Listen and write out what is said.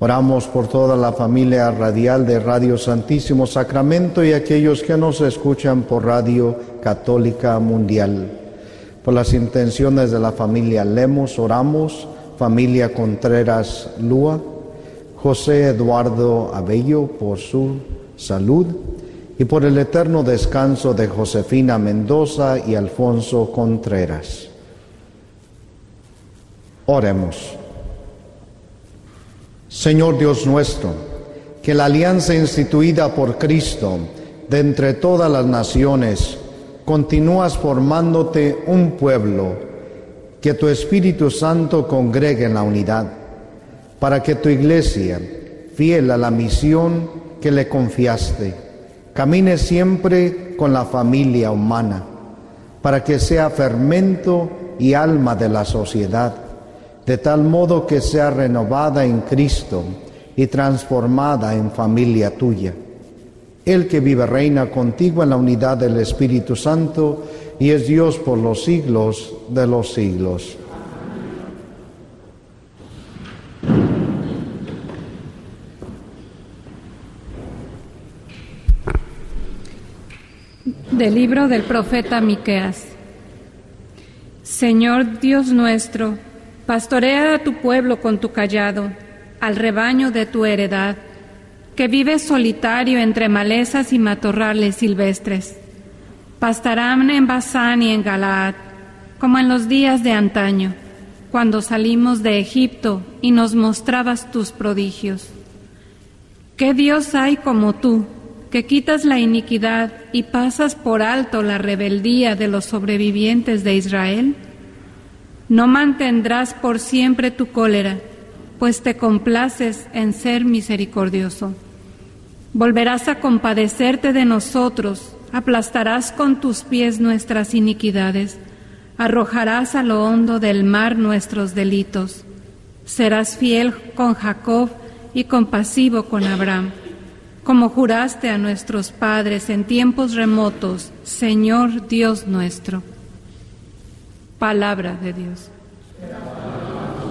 Oramos por toda la familia radial de Radio Santísimo Sacramento y aquellos que nos escuchan por Radio Católica Mundial. Por las intenciones de la familia Lemos oramos, familia Contreras Lúa, José Eduardo Abello por su salud y por el eterno descanso de Josefina Mendoza y Alfonso Contreras. Oremos. Señor Dios nuestro, que la alianza instituida por Cristo de entre todas las naciones continúas formándote un pueblo, que tu Espíritu Santo congregue en la unidad, para que tu Iglesia, fiel a la misión que le confiaste, camine siempre con la familia humana, para que sea fermento y alma de la sociedad, de tal modo que sea renovada en Cristo y transformada en familia tuya. Él que vive reina contigo en la unidad del Espíritu Santo y es Dios por los siglos de los siglos. Del libro del profeta Miqueas. Señor Dios nuestro, pastorea a tu pueblo con tu cayado, al rebaño de tu heredad, que vive solitario entre malezas y matorrales silvestres. Pastarán en Basán y en Galaad, como en los días de antaño, cuando salimos de Egipto y nos mostrabas tus prodigios. ¿Qué Dios hay como tú, que quitas la iniquidad y pasas por alto la rebeldía de los sobrevivientes de Israel? No mantendrás por siempre tu cólera, pues te complaces en ser misericordioso. Volverás a compadecerte de nosotros, aplastarás con tus pies nuestras iniquidades, arrojarás a lo hondo del mar nuestros delitos. Serás fiel con Jacob y compasivo con Abraham, como juraste a nuestros padres en tiempos remotos, Señor Dios nuestro. Palabra de Dios.